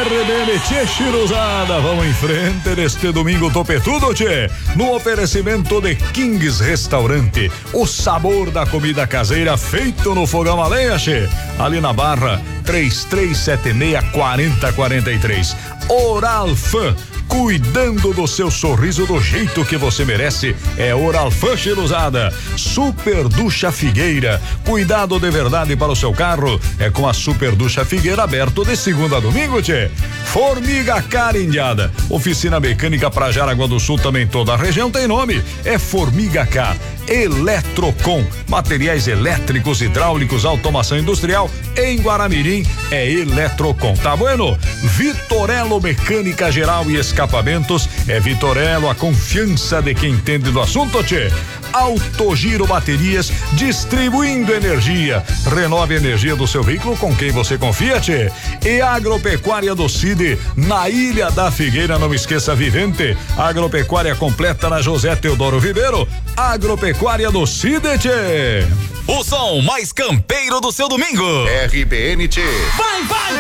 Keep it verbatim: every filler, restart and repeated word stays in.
R B N, tchê, chiruzada, vamos em frente neste domingo topetudo, tchê, no oferecimento de Kings Restaurante, o sabor da comida caseira feito no fogão a lenha, tchê, ali na Barra, três três sete seis, quatro zero quatro três. Oral Fã, cuidando do seu sorriso do jeito que você merece, é Oral Fã, chiruzada. Super Ducha Figueira, cuidado de verdade para o seu carro, é com a Super Ducha Figueira, aberto de segunda a domingo, tchê. Formiga Car, indiada, oficina mecânica pra Jaraguá do Sul, também toda a região tem nome, é Formiga Car. Eletrocom, materiais elétricos, hidráulicos, automação industrial, em Guaramirim é Eletrocom, tá bueno? Vitorello Mecânica Geral e Escapamentos, é Vitorello, a confiança de quem entende do assunto, tchê. Autogiro Baterias, distribuindo energia, renove a energia do seu veículo com quem você confia, tchê. E Agropecuária do Cide, na Ilha da Figueira, não esqueça, Vivente, agropecuária completa na José Teodoro Ribeiro, Agropecuária do Cide, tchê. O som mais campeiro do seu domingo. R B N, tchê. Vai, vai!